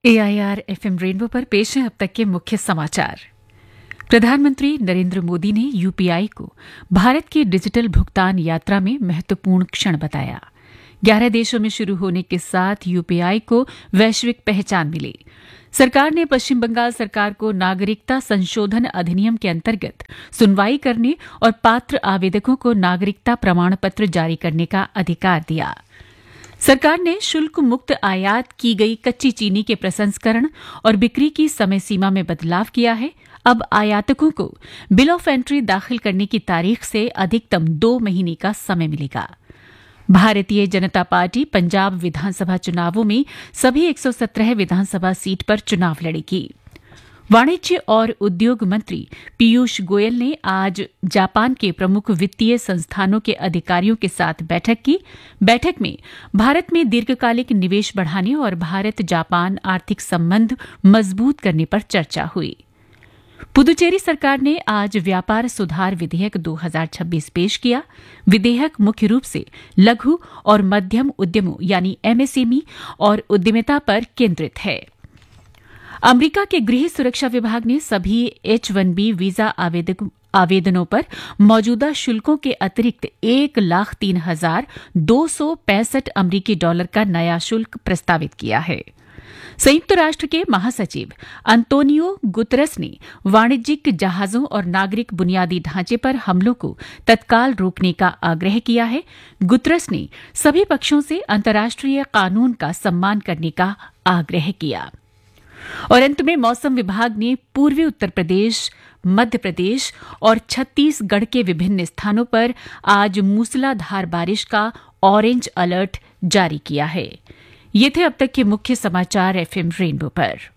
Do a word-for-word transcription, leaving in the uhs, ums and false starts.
AIR FM rainbow पर पेश है अब तक के मुख्य समाचार। प्रधानमंत्री नरेंद्र मोदी ने यूपीआई को भारत की डिजिटल भुगतान यात्रा में महत्वपूर्ण क्षण बताया। ग्यारह देशों में शुरू होने के साथ यूपीआई को वैश्विक पहचान मिली। सरकार ने पश्चिम बंगाल सरकार को नागरिकता संशोधन अधिनियम के अंतर्गत सुनवाई करने और पात्र आवेदकों को नागरिकता प्रमाण पत्र जारी करने का अधिकार दिया। सरकार ने शुल्क मुक्त आयात की गई कच्ची चीनी के प्रसंस्करण और बिक्री की समय सीमा में बदलाव किया है। अब आयातकों को बिल ऑफ एंट्री दाखिल करने की तारीख से अधिकतम दो महीने का समय मिलेगा। भारतीय जनता पार्टी पंजाब विधानसभा चुनावों में सभी एक सौ सत्रह विधानसभा सीट पर चुनाव लड़ेगी। वाणिज्य और उद्योग मंत्री पीयूष गोयल ने आज जापान के प्रमुख वित्तीय संस्थानों के अधिकारियों के साथ बैठक की। बैठक में भारत में दीर्घकालिक निवेश बढ़ाने और भारत जापान आर्थिक संबंध मजबूत करने पर चर्चा हुई। पुदुचेरी सरकार ने आज व्यापार सुधार विधेयक दो हज़ार छब्बीस पेश किया। विधेयक मुख्य रूप से लघु और मध्यम उद्यमों यानी एमएसएमई और उद्यमिता पर केंद्रित है। अमेरिका के गृह सुरक्षा विभाग ने सभी एच वन बी वीजा आवेदनों पर मौजूदा शुल्कों के अतिरिक्त एक लाख तीन हजार दो सौ पैंसठ अमरीकी डॉलर का नया शुल्क प्रस्तावित किया है। संयुक्त राष्ट्र के महासचिव अंतोनियो गुतरस ने वाणिज्यिक जहाजों और नागरिक बुनियादी ढांचे पर हमलों को तत्काल रोकने का आग्रह किया है। गुतरस ने सभी पक्षों से अंतर्राष्ट्रीय कानून का सम्मान करने का आग्रह किया। और अंत में मौसम विभाग ने पूर्वी उत्तर प्रदेश, मध्य प्रदेश और छत्तीसगढ़ के विभिन्न स्थानों पर आज मूसलाधार बारिश का ऑरेंज अलर्ट जारी किया है। ये थे अब तक के मुख्य समाचार एफएम रेनबो पर।